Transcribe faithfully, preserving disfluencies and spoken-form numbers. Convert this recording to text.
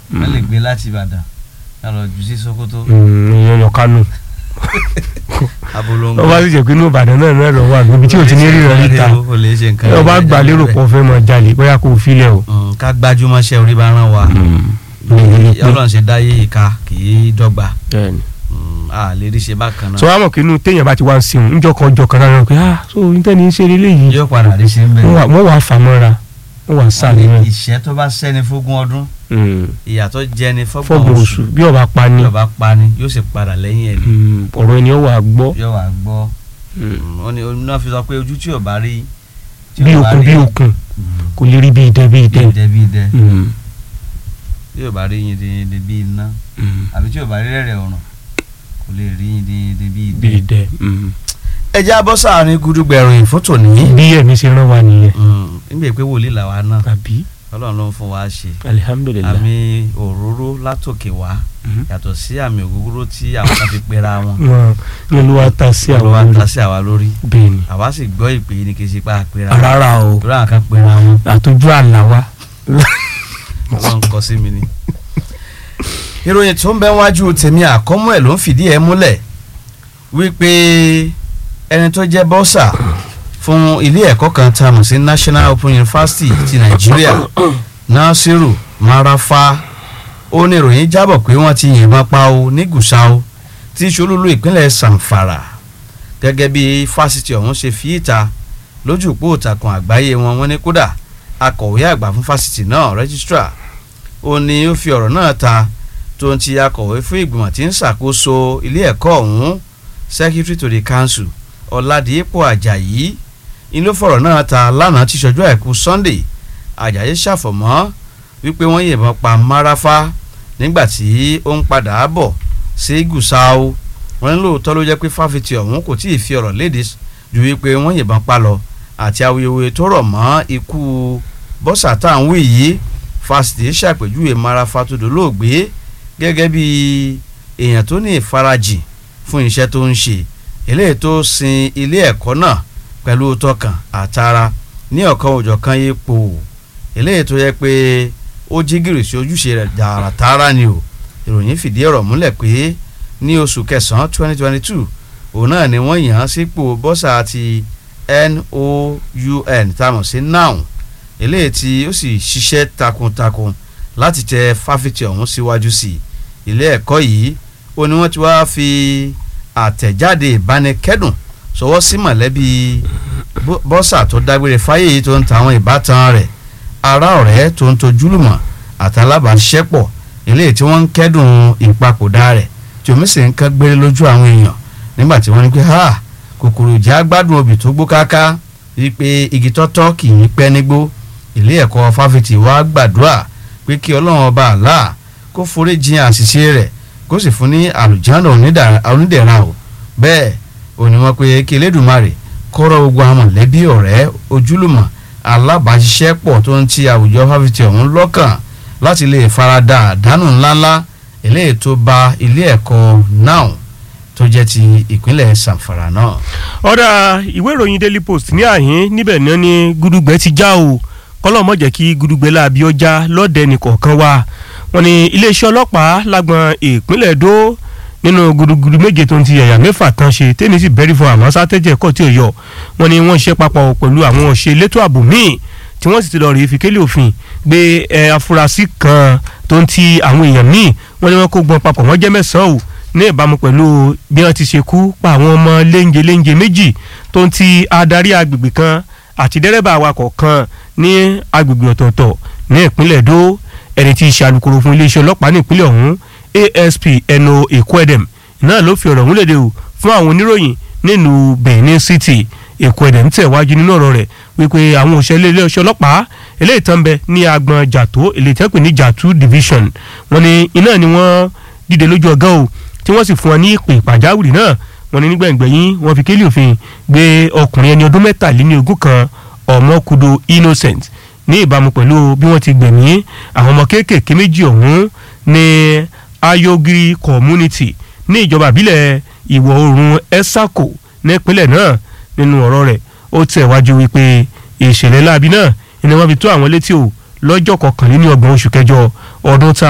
wọ́n lè gbé láti Ìbàdàn lọ jù sí Sókótó. ìyẹn lọ Kánò abolongo. ọba sì jẹ́ pé inú Ìbàdàn náà náà lọ wà níbi tí o ti ní ríran níta ọba gbà lérò pọ̀ fẹ́ mọ jalè bóyá kò filẹ̀ o. ká gbájúmọ́ ṣe orí bá rán wa Ọlọ́run ṣe dáyé ìka kì í dọ́gba a lè rí ṣe bákan náà. sọ wá mọ̀ kí inú téèyàn bá ti wá ń sìn ń jọkọ̀ jọkọ̀ náà pé ah so nítorí ń ṣe eléyìí yóò padà rí ṣe ń bẹ̀rẹ̀. wọ́n wà fàmọ́ra wọ́n wà sáré náà. ìṣẹ́ tó bá sẹ́ni fógún ọdún ìyà tó jẹni fọ́gbọ̀n oṣù bí ọba pa ni bí ọba pa ni yóò sì padà lẹ́yìn ẹ̀ ni. ọ̀rọ̀ ẹni ó wà gbọ́. yóò wà gbọ́ wọ́n ní oní náà fi sọ pé ojú tí ò bá rí. bí okun bí okun kò lè rí bí idẹ bí idẹ. bí idẹ bí idẹ tí ò bá rí yin dín dín bí iná àbí tí ò bá rí rẹ̀rẹ̀ ọ̀ràn kò lè rí yin dín dín bí idẹ. bí idẹ. ẹ já bọ́ sáàrin gúdúgbẹ̀rún ìfótò ní. bí ẹ̀mí ṣe rán wa nìyẹn. nígbà pé wòlíì làwa náà àbí Ọlọ́run ló ń fún wa ṣe. alihamudulilayi. àmì òróró látòkè wá yàtọ̀ sí àmì ògógóró tí àwọn kan fi pera wọn. ní Olúwa ta sí àwọn lórí Olúwa ta sí àwa lórí. bẹ́ẹ̀ni àwa sì gbọ́ ìpè ní kí n ṣe pa àpera. rárá o lórí àwọn kan pera wọn. àtọ́jú àlá wa. wọ́n ń kọ sí mi ni. ìròyìn tó ń bẹ wájú tèmi àkọ́mú ẹ̀ ló ń fìdí ẹ̀ múlẹ̀ wípé ẹni tó jẹ́ bọ́sà fún ilé ẹ̀kọ́ kan tá a mọ̀ sí National Open University ti Nàìjíríà Nasiru Marafa ó ní ìròyìn jábọ̀ pé wọ́n ti yìnbọn pa ó ní Gusau tí ṣolúlú ìpínlẹ̀ Zamfara gẹ́gẹ́ bí fásitì ọ̀hún ṣe fi ìta lójú òpó ìtàkùn àgbáyé wọn wọ́n ní kódà akọ̀wé àgbà fún fásitì náà registrar ó ní ó fi ọ̀rọ̀ náà ta tó ń ti akọ̀wé fún ìgbìmọ̀ tí ń ṣàkóso ilé ẹ̀kọ́ ọ̀hún secretary to the council Ọládìípọ̀ Àjàyí inú fọ̀rọ̀ náà ta lánàá tí ṣọjọ́ àìkú Sunday Àjàyí ṣàfọ̀mọ́ wípé wọ́n yìnbọn pa Marafa nígbà tí ó ń padà bọ̀ sí Gusau wọ́n ní lóòótọ́ ló jẹ́ pé fáfitì ọ̀hún kò tíì fi ọ̀rọ̀ léde ju wípé wọ́n yìnbọn pa lọ àti awuyewuye tó rọ̀ mọ́ ikú bọ́sà tá à ń wí yìí fásitì ṣàpèjúwe Marafa tó dolóògbé gẹ́gẹ́ bí èèyàn tó ní ìfarajìn fún iṣẹ́ tó ń ṣe eléyìí tó sin ilé ẹ̀kọ́ náà pẹ̀lú tọkàn àtara ní ọ̀kan òjọ̀kan ipò eléyìí tó yẹ pé ó jí gìrì sí ojúṣe rẹ̀ tààràtààrà ni o ìròyìn fìdí ọ̀rọ̀ múlẹ̀ pé ní oṣù kẹsàn-án twenty twenty two òun náà ni wọ́n yàn án sípò bọ́sà ti N O U N táwọn sí noun eléyìí tí ó sì ṣiṣẹ́ takuntakun láti tẹ fáfitì ọ̀hún síwájú sí ilé ẹ̀kọ́ yìí ó ní wọ́n ti wá fi àtẹ̀jáde ìbánikẹ́dùn sọwọ́ sí mọ̀lẹ́bí bọ́sà tó dágbére fáyé yìí tó ń ta àwọn ìbátan rẹ̀ ará ọ̀rẹ́ tó ń tojúlùmọ̀ àtàlábàáṣẹ́pọ̀ eléyìí tí wọ́n ń kẹ́dùn ìpapòdà rẹ̀ tí omi sì ń kán gbére lójú àwọn èèyàn nígbà tí wọ́n ní pé ha kòkòrò ìjà gbádùn obì tó gbó káká wípé igi tọ́tọ́ kì í pẹ́ nígbó ilé ẹ̀kọ́ fáfitì wa gbàdúrà pé kí ọlọ́run ọba àlá kó forí jìn àṣìṣe rẹ̀ kó sì fún ní àlùjánnà onídẹ̀ra o bẹ́ẹ̀ òní wọn pé kí elédùnmarè kọ́rọ̀ ogun amọ̀lẹ́bí ọ̀rẹ́ ojúlùmọ̀ alábàáṣiṣẹ́pọ̀ tó ń ti àwùjọ fáfitì ọ̀hún lọ́kàn láti lè farada àdánù ńláńlá eléyìí tó bá ilé ẹ̀kọ́ náà tó jẹ́ ti ìpínlẹ̀ Zamfara náà. ọ̀dà ìwé ìròyìn Daily Post ní àhín níbẹ̀ náà ni gudugbẹ ti já o kọ́lọ́ mọ̀ jẹ́ kí gudugbẹ láabi ọjà lọ́dẹ nìkọ̀ọ̀kan wá wọn ni iléeṣẹ́ ọlọ́pàá lágbọn ìpínlẹ̀ Èdó nínú gudugudu méje tó ń ti yàyà mẹ́fà tán ṣe tẹ́ni sì bẹ́rí fún àmọ́ sátẹ́jẹ́ kọ́ tí ò yọ wọn ni wọ́n ṣiṣẹ́ papọ̀ pẹ̀lú àwọn ọ̀ṣẹ́ elétò ààbò míì tí wọ́n sì ti lọ rí ìfikélé òfin gbé ẹ afurasí kan tó ń ti àwọn èèyàn míì wọ́n ní wọ́n kó gbọ́n papọ̀ wọ́n jẹ́ mẹ́sàn-án o ní ìbámu pẹ̀lú bí wọ́n ti ṣe kú pa àwọn ọmọ léńjẹ léńjẹ méjì tó ń ti adarí agbègbè kan àti dẹ́rẹ́bà awakọ̀ kan ní agbègbè ọ̀tọ̀ọ̀tọ̀ ní ìpínlẹ̀ Èdó ẹni tí í ṣe alukoro fún iléeṣẹ́ ọlọ́pàá ní ìpínlẹ̀ ọ̀hún A S P Eno Ekwedem náà ló fi ọ̀rọ̀ ọ̀hún léde o fún àwọn oníròyìn nínú Benin City Ekwedem tẹ̀wájú nínú ọ̀rọ̀ rẹ̀ wípé àwọn òṣèlú iléeṣẹ́ ọlọ́pàá eléyìí tán bẹ ní agbọn Jàtó eléyìí tẹ́ pè ní Jàtú division wọ́n ní iná ni wọ́n dìde lójú ọgá o tí wọ́n sì fún wọn ní ìpè pàjáwìrì náà wọ́n ní nígbẹ̀ngbẹ̀yìn wọ́n fi kélé òfin gbé ọkùnrin ẹni ọdún mẹ́tàléníogún kan Ọmọkudo Innocent ní ìbámu pẹ̀lú bí wọ́n ti gbẹ̀mí àwọn ọmọ kéékèèké méjì ọ̀hún ní Ayogiri community ní ìjọba ìbílẹ̀ ìwọ̀ oòrùn Esako nípínlẹ̀ náà nínú ọ̀rọ̀ rẹ̀ ó tẹ̀wájú wípé ìṣẹ̀lẹ̀ láabi náà ni wọ́n fi tó àwọn létí o lọ́jọ́ kọkànlélọ́gbọ̀n oṣù kẹjọ ọdún tá